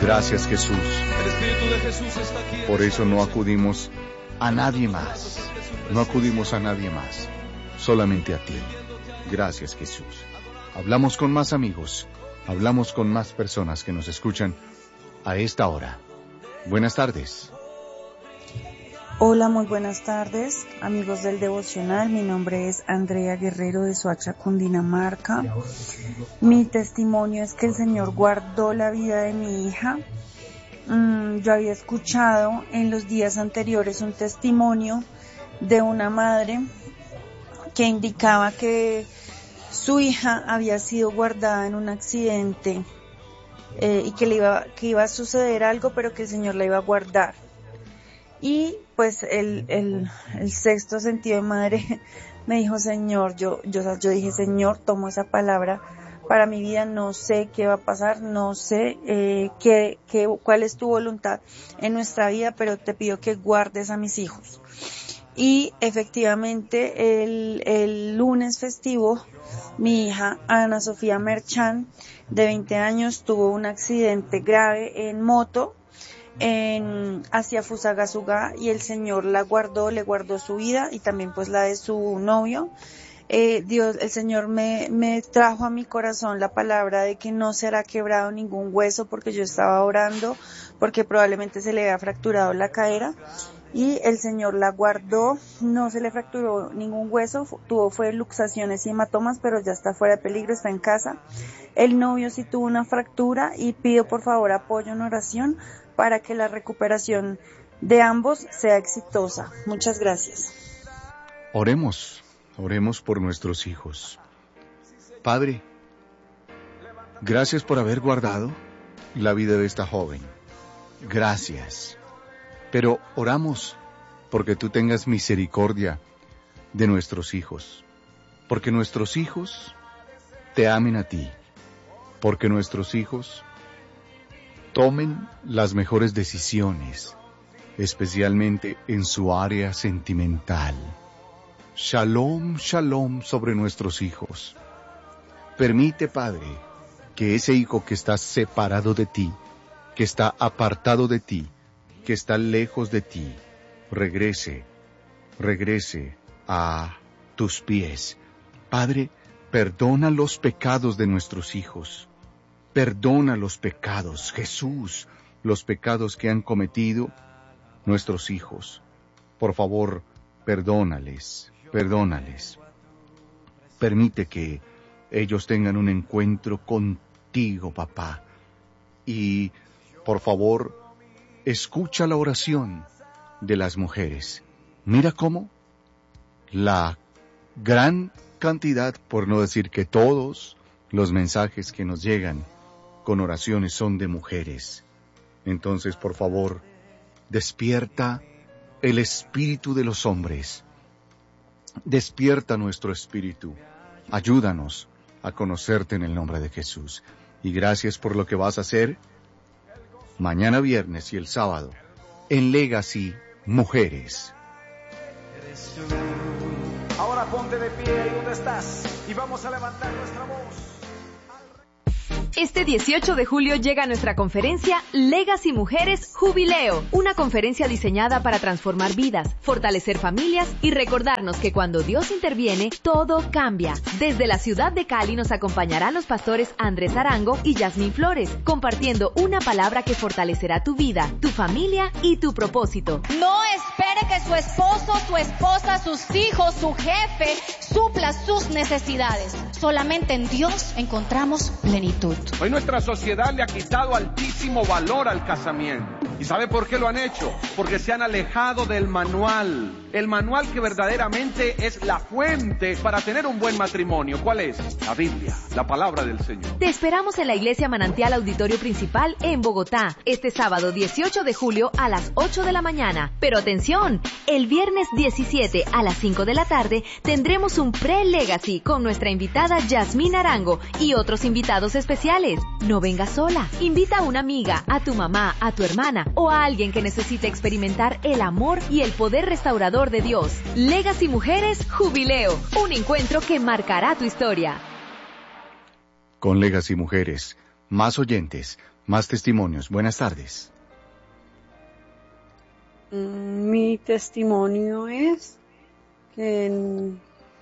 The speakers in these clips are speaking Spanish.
Gracias, Jesús. El Espíritu de Jesús está aquí. Por eso no acudimos a nadie más. No acudimos a nadie más. Solamente a ti. Gracias, Jesús. Hablamos con más amigos. Hablamos con más personas que nos escuchan a esta hora. Buenas tardes. Hola, muy buenas tardes, amigos del Devocional. Mi nombre es Andrea Guerrero de Soacha, Cundinamarca. Mi testimonio es que el Señor guardó la vida de mi hija. Yo había escuchado en los días anteriores un testimonio de una madre que indicaba que su hija había sido guardada en un accidente y que iba a suceder algo, pero que el Señor la iba a guardar. Y pues el sexto sentido de madre me dijo, Señor, yo dije, Señor, tomo esa palabra para mi vida, no sé qué va a pasar, no sé cuál es tu voluntad en nuestra vida, pero te pido que guardes a mis hijos. Y efectivamente el lunes festivo, mi hija Ana Sofía Merchán, de 20 años, tuvo un accidente grave en moto hacia Fusagasugá, y el Señor la guardó, le guardó su vida y también pues la de su novio. El Señor me trajo a mi corazón la palabra de que no será quebrado ningún hueso, porque yo estaba orando porque probablemente se le había fracturado la cadera, y el Señor la guardó, no se le fracturó ningún hueso, fue luxaciones y hematomas, pero ya está fuera de peligro, está en casa. El novio sí tuvo una fractura, y pido por favor apoyo en oración para que la recuperación de ambos sea exitosa. Muchas gracias. Oremos por nuestros hijos. Padre, gracias por haber guardado la vida de esta joven. Gracias. Pero oramos porque tú tengas misericordia de nuestros hijos, porque nuestros hijos te amen a ti, porque nuestros hijos tomen las mejores decisiones, especialmente en su área sentimental. Shalom, shalom sobre nuestros hijos. Permite, Padre, que ese hijo que está separado de ti, que está apartado de ti, que está lejos de ti, regrese a tus pies. Padre, perdona los pecados de nuestros hijos. Perdona los pecados, Jesús, los pecados que han cometido nuestros hijos. Por favor, perdónales. Permite que ellos tengan un encuentro contigo, papá. Y, por favor, escucha la oración de las mujeres. Mira cómo la gran cantidad, por no decir que todos, los mensajes que nos llegan con oraciones son de mujeres. Entonces, por favor, despierta el espíritu de los hombres. Despierta nuestro espíritu. Ayúdanos a conocerte en el nombre de Jesús. Y gracias por lo que vas a hacer mañana viernes y el sábado en Legacy Mujeres. Ahora ponte de pie ahí donde estás y vamos a levantar nuestra voz. Este 18 de julio llega nuestra conferencia Legacy Mujeres Jubileo, una conferencia diseñada para transformar vidas, fortalecer familias y recordarnos que cuando Dios interviene, todo cambia. Desde la ciudad de Cali nos acompañarán los pastores Andrés Arango y Yasmín Flores, compartiendo una palabra que fortalecerá tu vida, tu familia y tu propósito. No espere que su esposo, su esposa, sus hijos, su jefe supla sus necesidades. Solamente en Dios encontramos plenitud. Hoy nuestra sociedad le ha quitado altísimo valor al casamiento. ¿Y sabe por qué lo han hecho? Porque se han alejado del manual. El manual que verdaderamente es la fuente para tener un buen matrimonio. ¿Cuál es? La Biblia, la palabra del Señor. Te esperamos en la Iglesia Manantial Auditorio Principal en Bogotá, este sábado 18 de julio a las 8 de la mañana. Pero atención, el viernes 17 a las 5 de la tarde tendremos un pre-legacy con nuestra invitada Yasmín Arango y otros invitados especiales. No vengas sola, invita a una amiga, a tu mamá, a tu hermana o a alguien que necesite experimentar el amor y el poder restaurador de Dios. Legacy Mujeres Jubileo, un encuentro que marcará tu historia. Con Legacy Mujeres Más oyentes, más testimonios. Buenas tardes. Mi testimonio es que en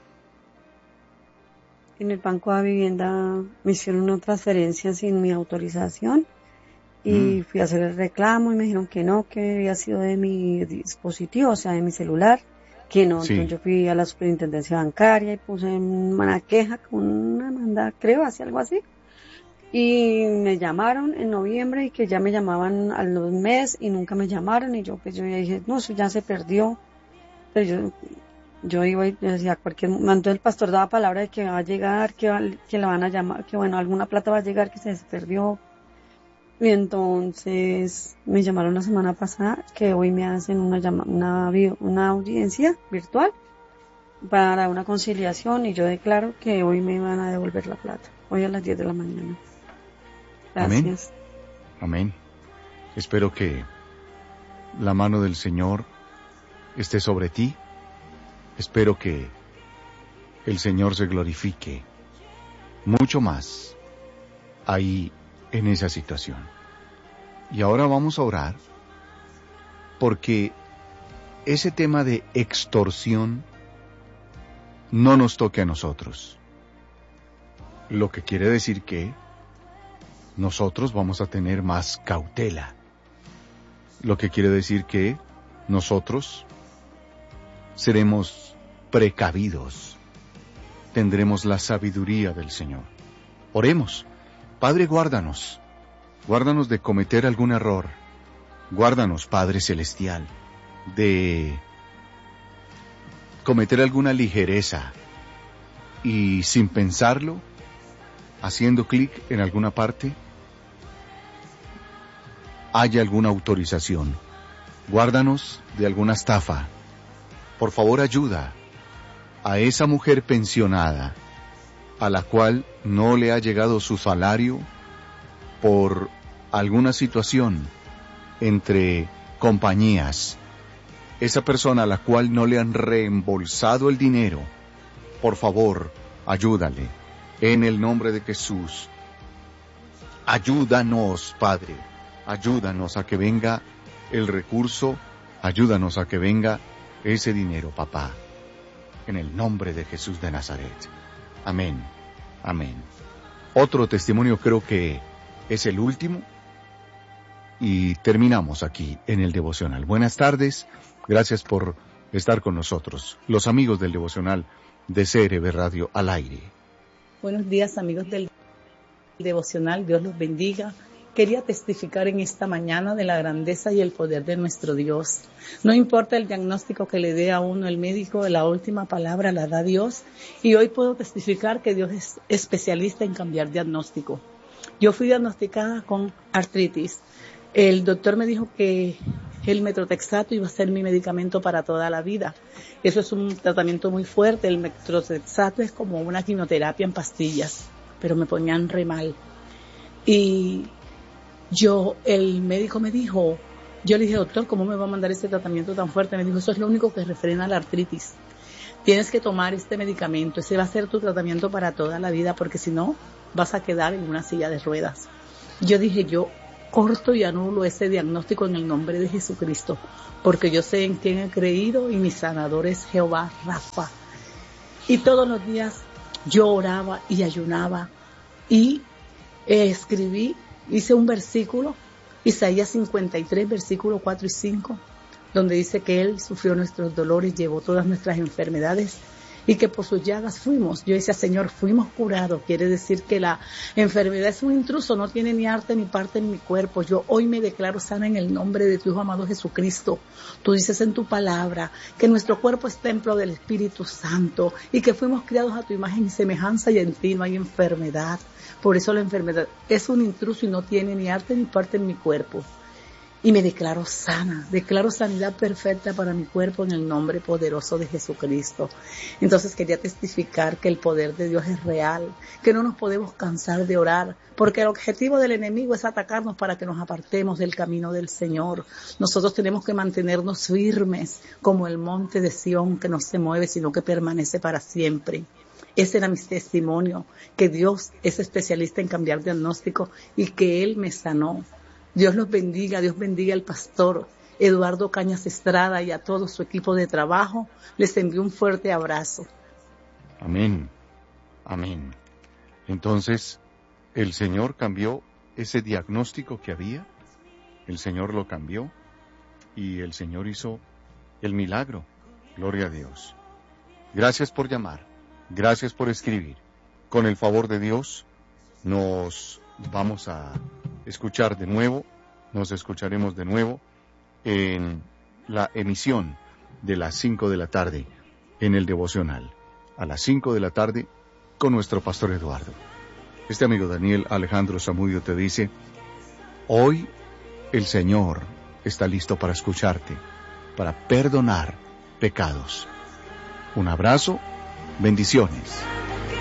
el Banco de Vivienda me hicieron una transferencia sin mi autorización y fui a hacer el reclamo y me dijeron que no, que había sido de mi dispositivo, o sea, de mi celular, que no. Sí. Entonces yo fui a la superintendencia bancaria y puse una queja con una mandada, creo, así algo así. Y me llamaron en noviembre y que ya me llamaban a los meses y nunca me llamaron y yo ya dije, no, eso ya se perdió. Pero yo iba y decía cualquier momento el pastor daba palabra de que va a llegar, que le van a llamar, que bueno, alguna plata va a llegar, que se perdió. Y entonces me llamaron la semana pasada que hoy me hacen una audiencia virtual para una conciliación y yo declaro que hoy me van a devolver la plata, hoy a las 10 de la mañana. Gracias. Amén. Espero que la mano del Señor esté sobre ti. Espero que el Señor se glorifique mucho más ahí en esa situación. Y ahora vamos a orar porque ese tema de extorsión no nos toque a nosotros. Lo que quiere decir que nosotros vamos a tener más cautela. Lo que quiere decir que nosotros seremos precavidos. Tendremos la sabiduría del Señor. Oremos. Padre, guárdanos. Guárdanos de cometer algún error. Guárdanos, Padre Celestial, de cometer alguna ligereza y sin pensarlo, haciendo clic en alguna parte, haya alguna autorización. Guárdanos de alguna estafa. Por favor, ayuda a esa mujer pensionada a la cual no le ha llegado su salario por alguna situación entre compañías. Esa persona a la cual no le han reembolsado el dinero. Por favor, ayúdale. En el nombre de Jesús. Ayúdanos, Padre. Ayúdanos a que venga el recurso. Ayúdanos a que venga ese dinero, papá. En el nombre de Jesús de Nazaret. Amén. Amén. Otro testimonio, creo que es el último. Y terminamos aquí en el devocional. Buenas tardes. Gracias por estar con nosotros. Los amigos del devocional de CRB Radio al aire. Buenos días, amigos del devocional. Dios los bendiga. Quería testificar en esta mañana de la grandeza y el poder de nuestro Dios. No importa el diagnóstico que le dé a uno el médico, la última palabra la da Dios. Y hoy puedo testificar que Dios es especialista en cambiar diagnóstico. Yo fui diagnosticada con artritis. El doctor me dijo que el metrotexato iba a ser mi medicamento para toda la vida. Eso es un tratamiento muy fuerte. El metrotexato es como una quimioterapia en pastillas, pero me ponían re mal. Y el médico me dijo, yo le dije, doctor, ¿cómo me va a mandar este tratamiento tan fuerte? Me dijo, eso es lo único que refrena la artritis. Tienes que tomar este medicamento, ese va a ser tu tratamiento para toda la vida, porque si no, vas a quedar en una silla de ruedas. Yo dije, yo corto y anulo ese diagnóstico en el nombre de Jesucristo, porque yo sé en quién he creído y mi sanador es Jehová Rafa. Y todos los días yo oraba y ayunaba y hice un versículo, Isaías 53, versículos 4 y 5, donde dice que Él sufrió nuestros dolores, llevó todas nuestras enfermedades y que por sus llagas fuimos. Yo decía, Señor, fuimos curados. Quiere decir que la enfermedad es un intruso, no tiene ni arte ni parte en mi cuerpo. Yo hoy me declaro sana en el nombre de tu Hijo amado Jesucristo. Tú dices en tu palabra que nuestro cuerpo es templo del Espíritu Santo y que fuimos creados a tu imagen y semejanza y en ti no hay enfermedad. Por eso la enfermedad es un intruso y no tiene ni arte ni parte en mi cuerpo. Y me declaro sana, declaro sanidad perfecta para mi cuerpo en el nombre poderoso de Jesucristo. Entonces quería testificar que el poder de Dios es real, que no nos podemos cansar de orar, porque el objetivo del enemigo es atacarnos para que nos apartemos del camino del Señor. Nosotros tenemos que mantenernos firmes como el monte de Sión que no se mueve, sino que permanece para siempre. Ese era mi testimonio, que Dios es especialista en cambiar diagnóstico y que Él me sanó. Dios los bendiga, Dios bendiga al pastor Eduardo Cañas Estrada y a todo su equipo de trabajo. Les envío un fuerte abrazo. Amén, amén. Entonces, el Señor cambió ese diagnóstico que había, el Señor lo cambió y el Señor hizo el milagro. Gloria a Dios. Gracias por llamar, gracias por escribir. Con el favor de Dios, nos vamos a escuchar de nuevo, nos escucharemos de nuevo en la emisión de las 5 de la tarde en el devocional. A las 5 de la tarde con nuestro pastor Eduardo. Este amigo Daniel Alejandro Zamudio te dice, hoy el Señor está listo para escucharte, para perdonar pecados. Un abrazo, bendiciones.